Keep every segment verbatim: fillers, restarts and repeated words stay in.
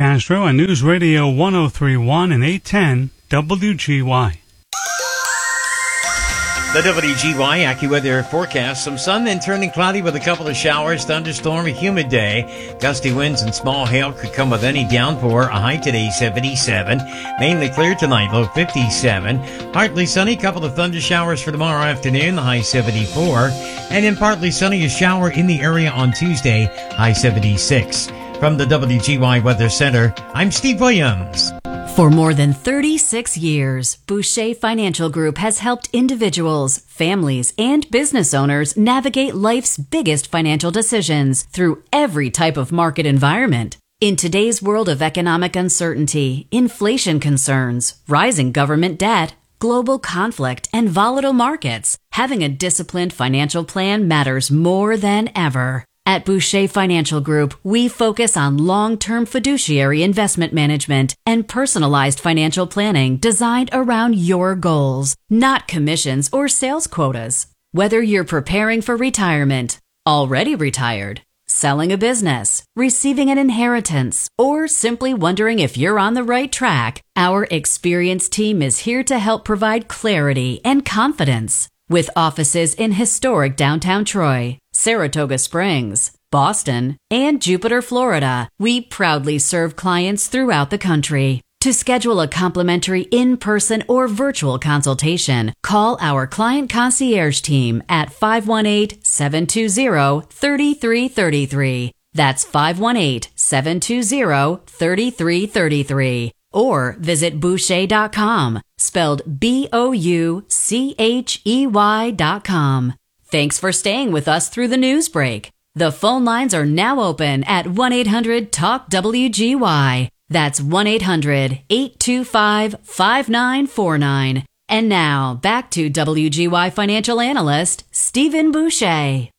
Castro on News Radio one oh three point one and eight ten W G Y. The W G Y AccuWeather forecast. Some sun, then turning cloudy with a couple of showers, thunderstorm, a humid day. Gusty winds and small hail could come with any downpour. A high today, seventy-seven. Mainly clear tonight, low fifty-seven. Partly sunny, couple of thunder showers for tomorrow afternoon, the high seventy-four. And then partly sunny, a shower in the area on Tuesday, high seventy-six. From the W G Y Weather Center, I'm Steve Williams. For more than thirty-six years, Boucher Financial Group has helped individuals, families, and business owners navigate life's biggest financial decisions through every type of market environment. In today's world of economic uncertainty, inflation concerns, rising government debt, global conflict, and volatile markets, having a disciplined financial plan matters more than ever. At Boucher Financial Group, we focus on long-term fiduciary investment management and personalized financial planning designed around your goals, not commissions or sales quotas. Whether you're preparing for retirement, already retired, selling a business, receiving an inheritance, or simply wondering if you're on the right track, our experienced team is here to help provide clarity and confidence. With offices in historic downtown Troy, Saratoga Springs, Boston, and Jupiter, Florida, we proudly serve clients throughout the country. To schedule a complimentary in-person or virtual consultation, call our client concierge team at five one eight, seven two zero, three three three three. That's five one eight, seven two zero, three three three three. Or visit Boucher dot com, spelled B O U C H E Y dot com. Thanks for staying with us through the news break. The phone lines are now open at one eight hundred talk W G Y. That's one eight hundred, eight two five, five nine four nine. And now, back to W G Y financial analyst, Stephen Boucher.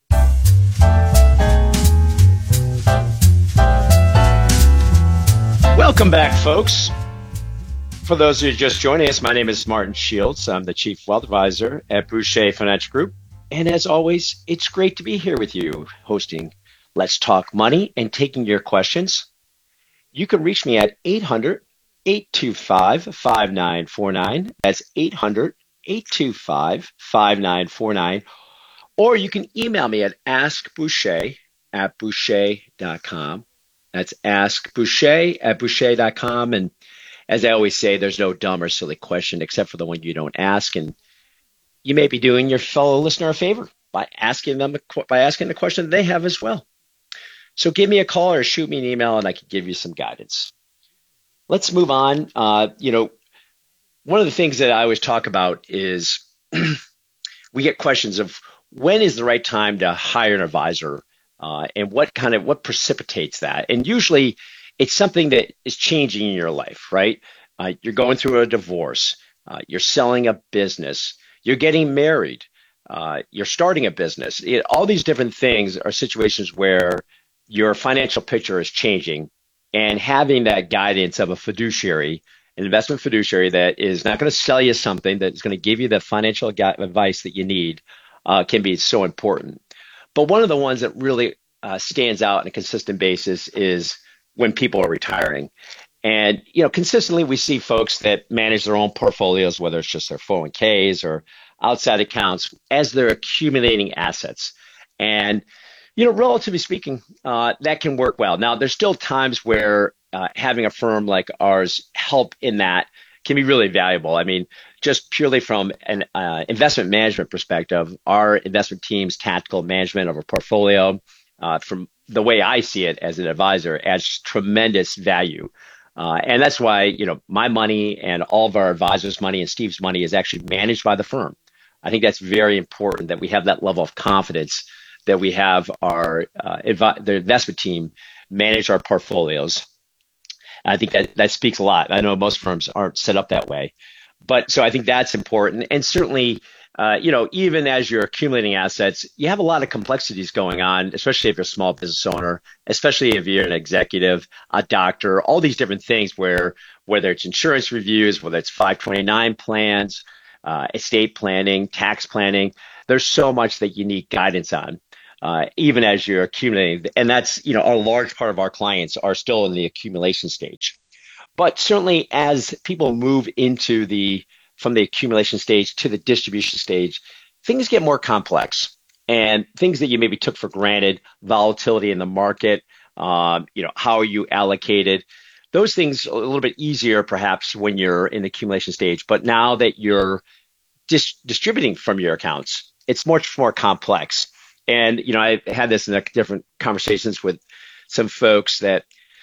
Welcome back, folks. For those who are just joining us, my name is Martin Shields. I'm the Chief Wealth Advisor at Boucher Financial Group. And as always, it's great to be here with you, hosting Let's Talk Money and taking your questions. You can reach me at eight hundred, eight two five, five nine four nine. That's eight hundred, eight two five, five nine four nine. Or you can email me at askboucher at boucher dot com. That's askboucher at boucher dot com. And as I always say, there's no dumb or silly question except for the one you don't ask. And you may be doing your fellow listener a favor by asking them a, by asking the question they have as well. So give me a call or shoot me an email and I can give you some guidance. Let's move on. Uh, you know, one of the things that I always talk about is we get questions of when is the right time to hire an advisor uh, and what kind of what precipitates that. And usually it's something that is changing in your life, right? Uh, you're going through a divorce. Uh, you're selling a business. You're getting married, uh, you're starting a business. It, all these different things are situations where your financial picture is changing, and having that guidance of a fiduciary, an investment fiduciary that is not going to sell you something, that is going to give you the financial advice that you need, uh, can be so important. But one of the ones that really uh, stands out on a consistent basis is when people are retiring. And, you know, consistently we see folks that manage their own portfolios, whether it's just their four oh one k's or outside accounts, as they're accumulating assets. And, you know, relatively speaking, uh, that can work well. Now, there's still times where uh, having a firm like ours help in that can be really valuable. I mean, just purely from an uh, investment management perspective, our investment team's tactical management of a portfolio, uh, from the way I see it as an advisor, adds tremendous value. Uh, and that's why, you know, my money and all of our advisors' money and Steve's money is actually managed by the firm. I think that's very important that we have that level of confidence that we have our uh, inv- the investment team manage our portfolios. I think that that speaks a lot. I know most firms aren't set up that way, but so I think that's important. And certainly, uh, you know, even as you're accumulating assets, you have a lot of complexities going on, especially if you're a small business owner, especially if you're an executive, a doctor, all these different things where whether it's insurance reviews, whether it's five twenty-nine plans, uh, estate planning, tax planning, there's so much that you need guidance on. uh, even as you're accumulating. And that's, you know, a large part of our clients are still in the accumulation stage. But certainly as people move into the, from the accumulation stage to the distribution stage, things get more complex. And things that you maybe took for granted, volatility in the market, um, you know, how are you allocated, those things are a little bit easier perhaps when you're in the accumulation stage. But now that you're dis- distributing from your accounts, it's much more complex. And, you know, I had this in a different conversations with some folks that,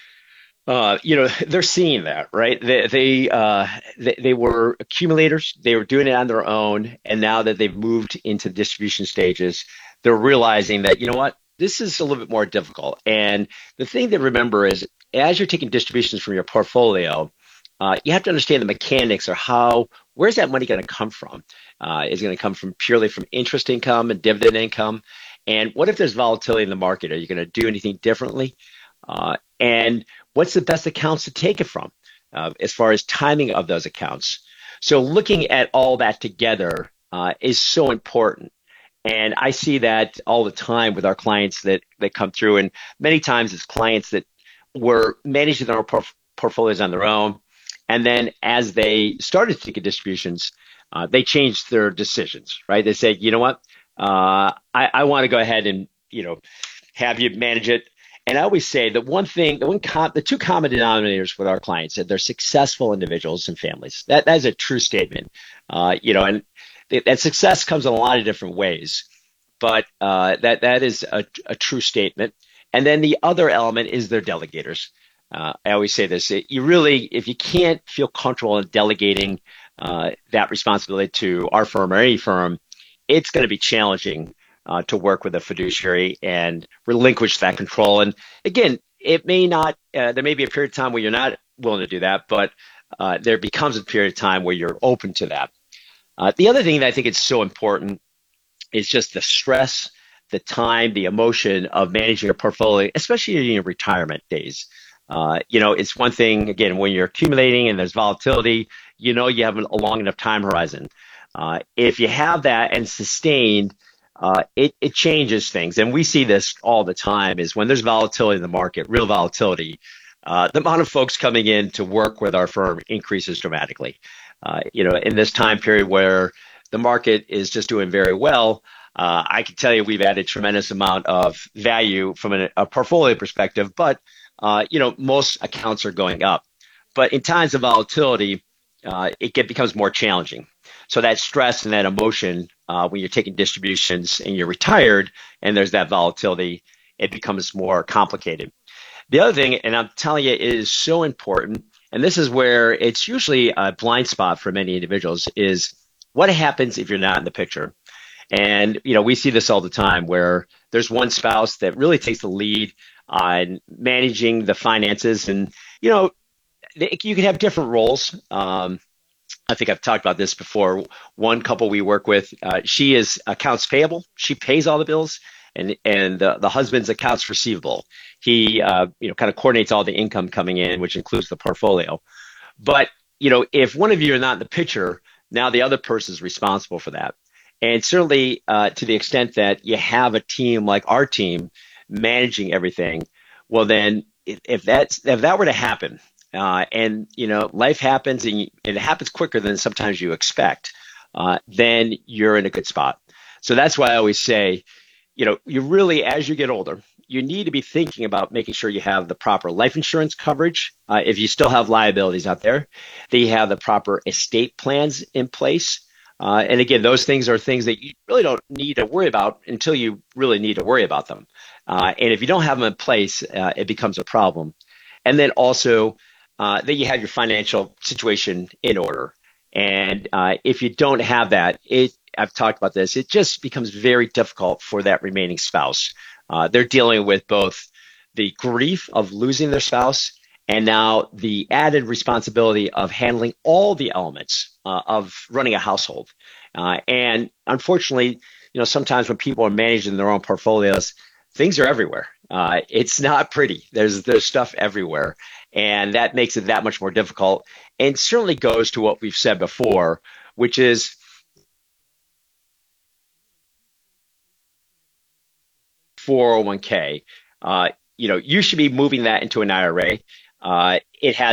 uh, you know, they're seeing that, right? They, they, uh, they, they were accumulators. They were doing it on their own. And now that they've moved into distribution stages, they're realizing that, you know what, this is a little bit more difficult. And the thing to remember is as you're taking distributions from your portfolio, uh, you have to understand the mechanics or how, where's that money going to come from? Uh, is it going to come from purely from interest income and dividend income? And what if there's volatility in the market? Are you going to do anything differently? Uh, and what's the best accounts to take it from uh, as far as timing of those accounts? So looking at all that together uh, is so important. And I see that all the time with our clients that, that come through. And many times it's clients that were managing their por- portfolios on their own. And then as they started taking distributions, uh, they changed their decisions, right? They said, you know what, uh, I, I want to go ahead and, you know, have you manage it. And I always say that one thing, the one com- the two common denominators with our clients, that they're successful individuals and families. That that is a true statement, uh, you know, and th- that success comes in a lot of different ways, but uh, that that is a, a true statement. And then the other element is their delegators. Uh, I always say this: you really, if you can't feel comfortable in delegating uh, that responsibility to our firm or any firm, it's going to be challenging Uh, to work with a fiduciary and relinquish that control. And again, it may not, uh, there may be a period of time where you're not willing to do that, but uh, there becomes a period of time where you're open to that. Uh, the other thing that I think is so important is just the stress, the time, the emotion of managing a portfolio, especially in your retirement days. Uh, you know, it's one thing, again, when you're accumulating and there's volatility, you know, you have a long enough time horizon. Uh, if you have that and sustained, Uh, it, it changes things. And we see this all the time is when there's volatility in the market, real volatility, uh, the amount of folks coming in to work with our firm increases dramatically. Uh, you know, in this time period where the market is just doing very well, uh, I can tell you we've added tremendous amount of value from a, a portfolio perspective, but, uh, you know, most accounts are going up. But in times of volatility, uh, it get, becomes more challenging. So that stress and that emotion, uh, when you're taking distributions and you're retired and there's that volatility, it becomes more complicated. The other thing, and I'm telling you, it is so important, and this is where it's usually a blind spot for many individuals, is what happens if you're not in the picture. And, you know, we see this all the time where there's one spouse that really takes the lead on managing the finances. And, you know, you can have different roles. Um, I think I've talked about this before. One couple we work with, uh, she is accounts payable. She pays all the bills, and and the, the husband's accounts receivable. He, uh, you know, kind of coordinates all the income coming in, which includes the portfolio. But, you know, if one of you are not in the picture, now the other person is responsible for that. And certainly uh, to the extent that you have a team like our team managing everything, well, then if, if that's if that were to happen, Uh, and, you know, life happens and, you, and it happens quicker than sometimes you expect, uh, then you're in a good spot. So that's why I always say, you know, you really, as you get older, you need to be thinking about making sure you have the proper life insurance coverage. Uh, if you still have liabilities out there, that you have the proper estate plans in place. Uh, and again, those things are things that you really don't need to worry about until you really need to worry about them. Uh, and if you don't have them in place, uh, it becomes a problem. And then also, Uh, that you have your financial situation in order. And uh, if you don't have that, it I've talked about this, it just becomes very difficult for that remaining spouse. Uh, they're dealing with both the grief of losing their spouse and now the added responsibility of handling all the elements uh, of running a household. Uh, and unfortunately, you know, sometimes when people are managing their own portfolios, things are everywhere. Uh, it's not pretty. There's there's stuff everywhere. And that makes it that much more difficult, and certainly goes to what we've said before, which is four oh one k. Uh, you know, you should be moving that into an I R A. Uh, it has